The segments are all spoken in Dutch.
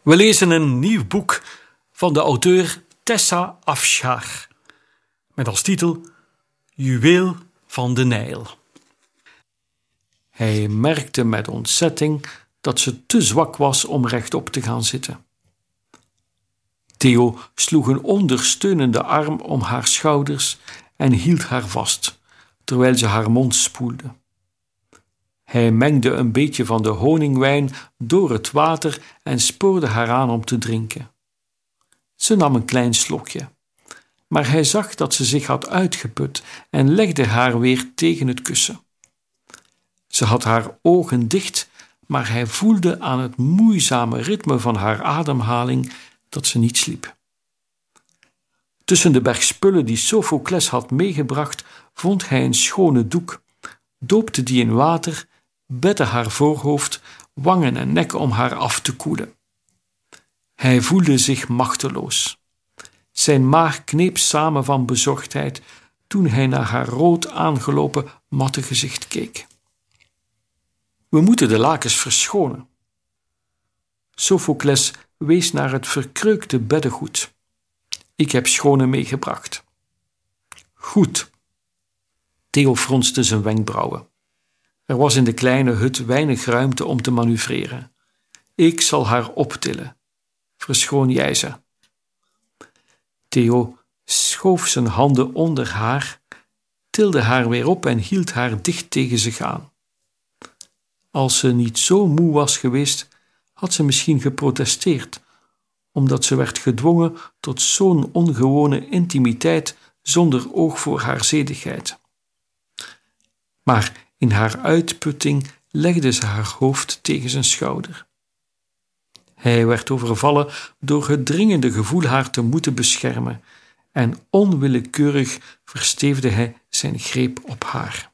We lezen een nieuw boek van de auteur Tessa Afshar, met als titel Juweel van de Nijl. Hij merkte met ontzetting dat ze te zwak was om rechtop te gaan zitten. Theo sloeg een ondersteunende arm om haar schouders en hield haar vast, terwijl ze haar mond spoelde. Hij mengde een beetje van de honingwijn door het water en spoorde haar aan om te drinken. Ze nam een klein slokje, maar hij zag dat ze zich had uitgeput en legde haar weer tegen het kussen. Ze had haar ogen dicht, maar hij voelde aan het moeizame ritme van haar ademhaling dat ze niet sliep. Tussen de berg spullen die Sophocles had meegebracht, vond hij een schone doek, doopte die in water, bette haar voorhoofd, wangen en nek om haar af te koelen. Hij voelde zich machteloos. Zijn maag kneep samen van bezorgdheid toen hij naar haar rood aangelopen matte gezicht keek. We moeten de lakens verschonen. Sophocles wees naar het verkreukte beddengoed. Ik heb schone meegebracht. Goed. Theo fronste zijn wenkbrauwen. Er was in de kleine hut weinig ruimte om te manoeuvreren. Ik zal haar optillen. Verschoon jij ze. Theo schoof zijn handen onder haar, tilde haar weer op en hield haar dicht tegen zich aan. Als ze niet zo moe was geweest, had ze misschien geprotesteerd, omdat ze werd gedwongen tot zo'n ongewone intimiteit zonder oog voor haar zedigheid. Maar in haar uitputting legde ze haar hoofd tegen zijn schouder. Hij werd overvallen door het dringende gevoel haar te moeten beschermen en onwillekeurig versteefde hij zijn greep op haar.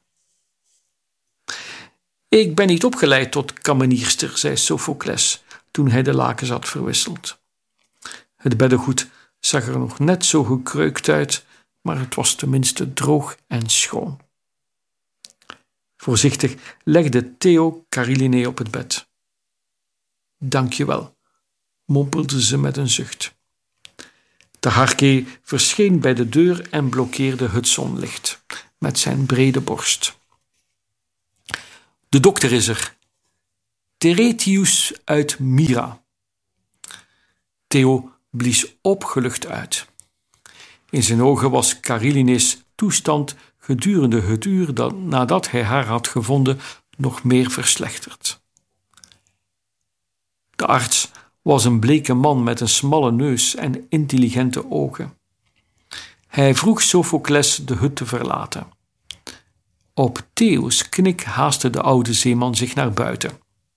Ik ben niet opgeleid tot kamenierster, zei Sophocles toen hij de lakens had verwisseld. Het beddengoed zag er nog net zo gekreukt uit, maar het was tenminste droog en schoon. Voorzichtig legde Theo Carillene op het bed. Dank je wel, mompelde ze met een zucht. De harke verscheen bij de deur en blokkeerde het zonlicht met zijn brede borst. De dokter is er. Teretius uit Myra. Theo blies opgelucht uit. In zijn ogen was Carilline's toestand gedurende het uur nadat hij haar had gevonden nog meer verslechterd. De arts was een bleke man met een smalle neus en intelligente ogen. Hij vroeg Sophocles de hut te verlaten. Op Theo's knik haastte de oude zeeman zich naar buiten.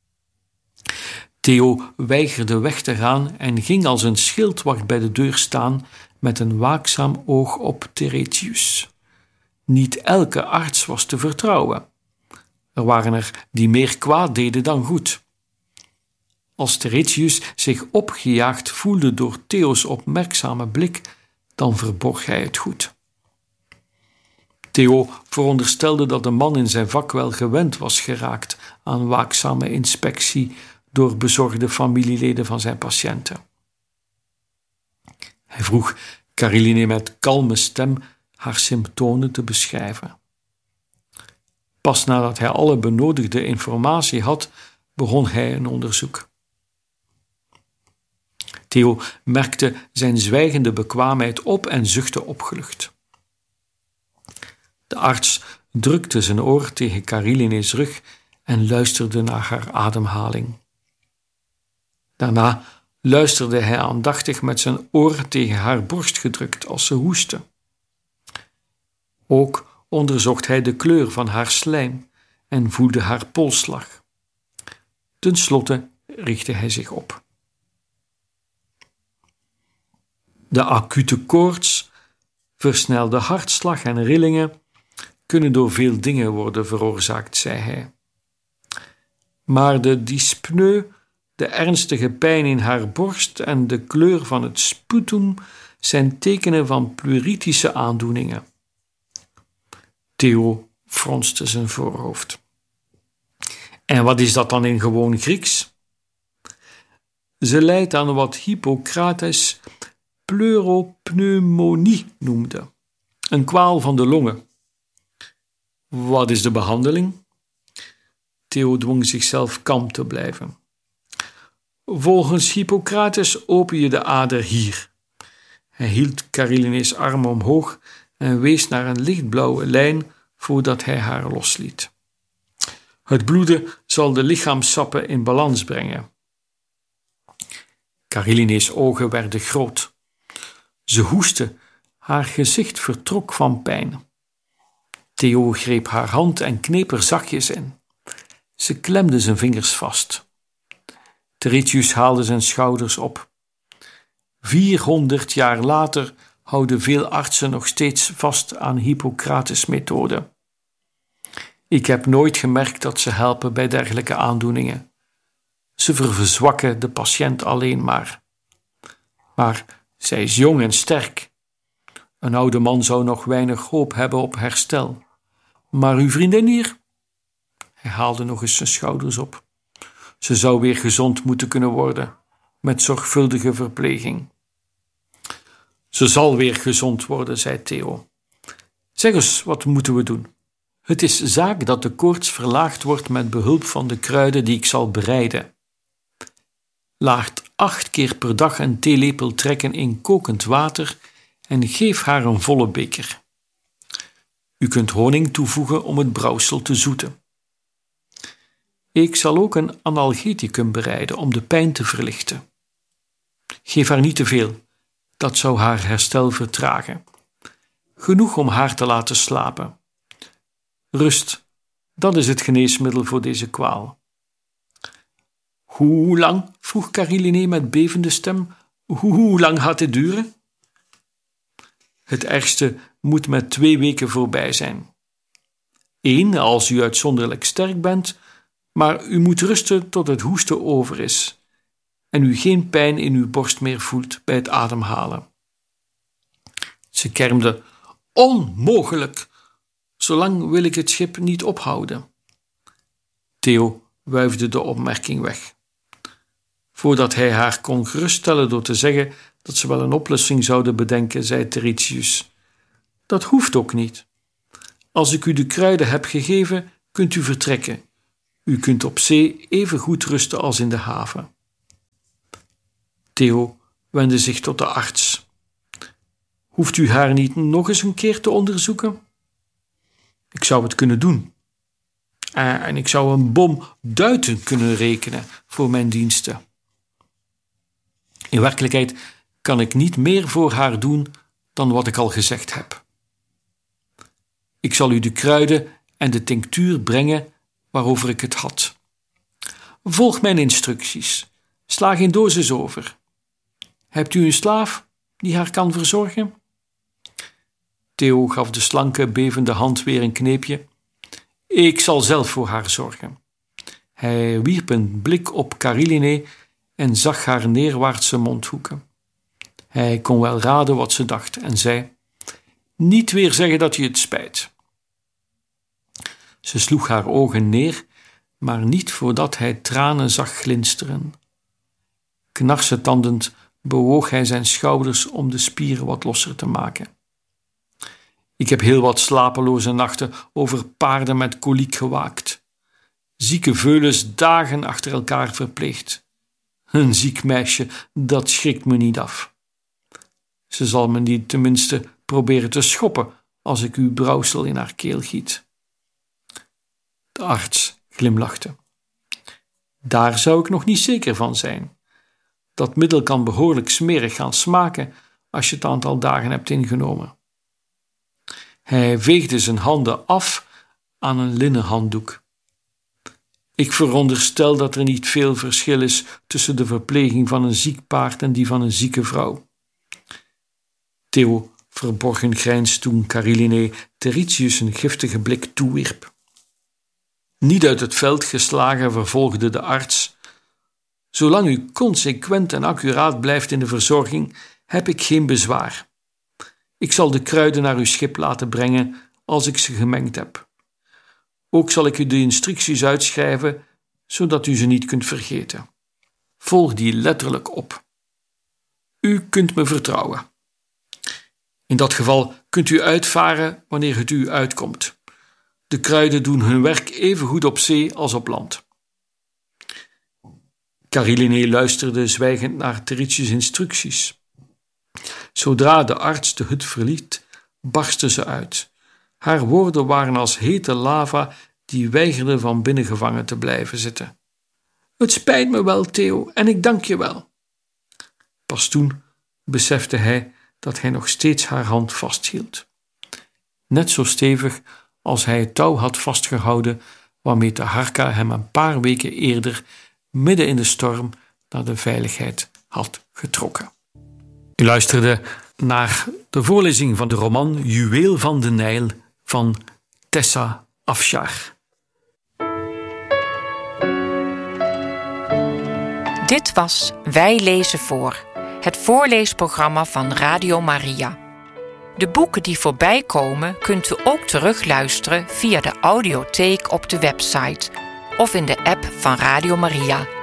Theo weigerde weg te gaan en ging als een schildwacht bij de deur staan met een waakzaam oog op Teretius. Niet elke arts was te vertrouwen. Er waren er die meer kwaad deden dan goed. Als Teretius zich opgejaagd voelde door Theo's opmerkzame blik, dan verborg hij het goed. Theo veronderstelde dat de man in zijn vak wel gewend was geraakt aan waakzame inspectie door bezorgde familieleden van zijn patiënten. Hij vroeg Carillene met kalme stem haar symptomen te beschrijven. Pas nadat hij alle benodigde informatie had, begon hij een onderzoek. Theo merkte zijn zwijgende bekwaamheid op en zuchtte opgelucht. De arts drukte zijn oor tegen Carilline's rug en luisterde naar haar ademhaling. Daarna luisterde hij aandachtig met zijn oor tegen haar borst gedrukt als ze hoestte. Ook onderzocht hij de kleur van haar slijm en voelde haar polsslag. Ten slotte richtte hij zich op. De acute koorts, versnelde hartslag en rillingen kunnen door veel dingen worden veroorzaakt, zei hij. Maar de dyspneu, de ernstige pijn in haar borst en de kleur van het sputum zijn tekenen van pleuritische aandoeningen. Theo fronste zijn voorhoofd. En wat is dat dan in gewoon Grieks? Ze lijdt aan wat Hippocrates pleuropneumonie noemde, een kwaal van de longen. Wat is de behandeling? Theo dwong zichzelf kalm te blijven. Volgens Hippocrates open je de ader hier. Hij hield Kariline's arm omhoog en wees naar een lichtblauwe lijn voordat hij haar losliet. Het bloeden zal de lichaamssappen in balans brengen. Kariline's ogen werden groot. Ze hoestte, haar gezicht vertrok van pijn. Theo greep haar hand en kneep er zachtjes in. Ze klemde zijn vingers vast. Teretius haalde zijn schouders op. 400 jaar later houden veel artsen nog steeds vast aan Hippocrates' methode. Ik heb nooit gemerkt dat ze helpen bij dergelijke aandoeningen. Ze verzwakken de patiënt alleen maar. Maar zij is jong en sterk. Een oude man zou nog weinig hoop hebben op herstel. Maar uw vriendin hier? Hij haalde nog eens zijn schouders op. Ze zou weer gezond moeten kunnen worden, met zorgvuldige verpleging. Ze zal weer gezond worden, zei Theo. Zeg eens, wat moeten we doen? Het is zaak dat de koorts verlaagd wordt met behulp van de kruiden die ik zal bereiden. Laat 8 keer per dag een theelepel trekken in kokend water en geef haar een volle beker. U kunt honing toevoegen om het brouwsel te zoeten. Ik zal ook een analgeticum bereiden om de pijn te verlichten. Geef haar niet te veel, dat zou haar herstel vertragen. Genoeg om haar te laten slapen. Rust, dat is het geneesmiddel voor deze kwaal. Hoe lang, vroeg Kariline met bevende stem, hoe lang gaat dit duren? Het ergste moet met 2 weken voorbij zijn. 1, als u uitzonderlijk sterk bent, maar u moet rusten tot het hoesten over is en u geen pijn in uw borst meer voelt bij het ademhalen. Ze kermde, onmogelijk! Zolang wil ik het schip niet ophouden. Theo wuifde de opmerking weg. Voordat hij haar kon geruststellen door te zeggen dat ze wel een oplossing zouden bedenken, zei Teretius: dat hoeft ook niet. Als ik u de kruiden heb gegeven, kunt u vertrekken. U kunt op zee even goed rusten als in de haven. Theo wendde zich tot de arts. Hoeft u haar niet nog eens een keer te onderzoeken? Ik zou het kunnen doen. En ik zou een bom duiten kunnen rekenen voor mijn diensten. In werkelijkheid kan ik niet meer voor haar doen dan wat ik al gezegd heb. Ik zal u de kruiden en de tinctuur brengen waarover ik het had. Volg mijn instructies. Sla geen dosis over. Hebt u een slaaf die haar kan verzorgen? Theo gaf de slanke, bevende hand weer een kneepje. Ik zal zelf voor haar zorgen. Hij wierp een blik op Kariline en zag haar neerwaartse mondhoeken. Hij kon wel raden wat ze dacht en zei: niet weer zeggen dat je het spijt. Ze sloeg haar ogen neer, maar niet voordat hij tranen zag glinsteren. Knarsetandend bewoog hij zijn schouders om de spieren wat losser te maken. Ik heb heel wat slapeloze nachten over paarden met koliek gewaakt. Zieke veulens dagen achter elkaar verpleegd. Een ziek meisje, dat schrikt me niet af. Ze zal me niet tenminste proberen te schoppen als ik uw brouwsel in haar keel giet. De arts glimlachte. Daar zou ik nog niet zeker van zijn. Dat middel kan behoorlijk smerig gaan smaken als je het aantal dagen hebt ingenomen. Hij veegde zijn handen af aan een linnen handdoek. Ik veronderstel dat er niet veel verschil is tussen de verpleging van een ziek paard en die van een zieke vrouw. Theo verborg een grijns toen Kariline Teretius een giftige blik toewierp. Niet uit het veld geslagen vervolgde de arts: zolang u consequent en accuraat blijft in de verzorging, heb ik geen bezwaar. Ik zal de kruiden naar uw schip laten brengen als ik ze gemengd heb. Ook zal ik u de instructies uitschrijven, zodat u ze niet kunt vergeten. volg die letterlijk op. U kunt me vertrouwen. In dat geval kunt u uitvaren wanneer het u uitkomt. De kruiden doen hun werk even goed op zee als op land. Kariline luisterde zwijgend naar Teritjes instructies. Zodra de arts de hut verliet, barstte ze uit. Haar woorden waren als hete lava die weigerde van binnen gevangen te blijven zitten. Het spijt me wel, Theo, en ik dank je wel. Pas toen besefte hij dat hij nog steeds haar hand vasthield. Net zo stevig als hij het touw had vastgehouden waarmee Taharka hem een paar weken eerder midden in de storm naar de veiligheid had getrokken. U luisterde naar de voorlezing van de roman Juweel van de Nijl van Tessa Afshar. Dit was Wij lezen voor, het voorleesprogramma van Radio Maria. De boeken die voorbij komen kunt u ook terugluisteren via de audiotheek op de website of in de app van Radio Maria.